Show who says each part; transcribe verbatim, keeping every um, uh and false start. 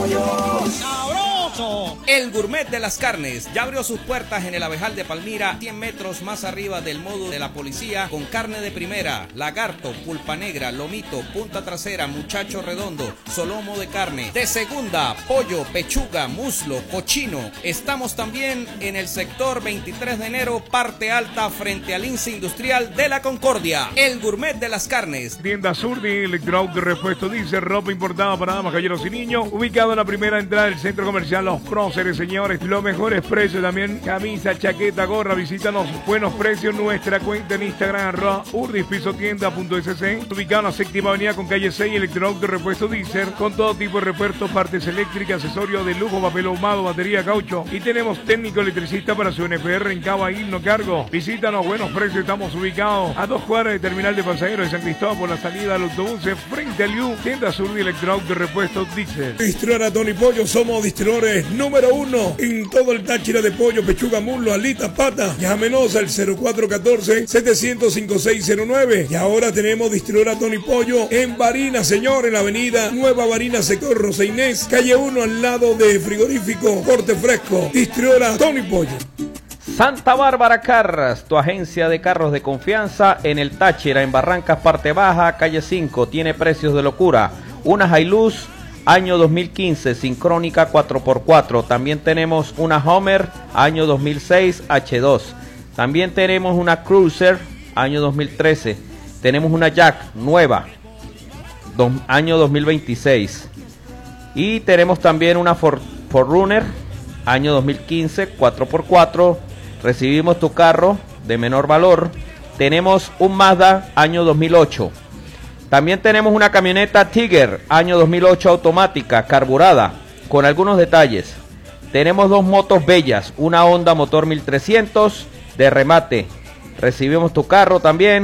Speaker 1: Pollo.
Speaker 2: ¡Sabroso! El Gourmet de las Carnes ya abrió sus puertas en el Abejal de Palmira, cien metros más arriba del módulo de la policía, con carne de primera, lagarto, pulpa negra, lomito, punta trasera, muchacho redondo, solomo de carne, de segunda, pollo, pechuga, muslo, cochino. Estamos también en el sector veintitrés de enero, parte alta, frente al Lince Industrial de la Concordia. El Gourmet de las Carnes.
Speaker 3: Tienda Surdi, Electroauto de repuesto, dice ropa importada para damas, caballeros y niños, ubicado en la primera entrada del centro comercial Los Próceres, señores. Los mejores precios también, camisa, chaqueta, gorra. Visítanos, buenos precios, nuestra cuenta en Instagram, arroba urdispisotienda.sc, ubicado en la séptima avenida con calle seis. Electroauto de repuesto Diesel, con todo tipo de repuestos, partes eléctricas, accesorios de lujo, papel ahumado, batería, caucho, y tenemos técnico electricista para su N P R en Cabo Aguil, no cargo. Visítanos, buenos precios. Estamos ubicados a dos cuadras de terminal de pasajeros de San Cristóbal por la salida del autobús, frente al U. Tienda Sur de Electroauto de repuesto Diesel.
Speaker 4: Distribuidora Tony Pollo, somos distribuidores número uno en todo el Táchira de pollo, pechuga, muslo, alita, pata. Llámenos al cero cuatro uno cuatro, siete cero cero, cinco seis cero nueve. Y ahora tenemos distribuidora Tony Pollo en Barinas, señor, en la avenida Nueva Barinas, sector Rosa Inés, calle uno, al lado de Frigorífico Corte Fresco. Distribuidora Tony Pollo.
Speaker 5: Santa Bárbara Carras, tu agencia de carros de confianza en el Táchira, en Barrancas, parte baja, calle cinco. Tiene precios de locura. Una Hilux año dos mil quince, sincrónica cuatro por cuatro. También tenemos una Homer año dos mil seis, hache dos. También tenemos una Cruiser año dos mil trece. Tenemos una Jack nueva, do, año dos mil veintiséis. Y tenemos también una Ford, Forerunner año dos mil quince, cuatro por cuatro. Recibimos tu carro de menor valor. Tenemos un Mazda año dos mil ocho. También tenemos una camioneta Tiger año dos mil ocho, automática, carburada, con algunos detalles. Tenemos dos motos bellas, una Honda motor mil trescientos de remate. Recibimos tu carro también.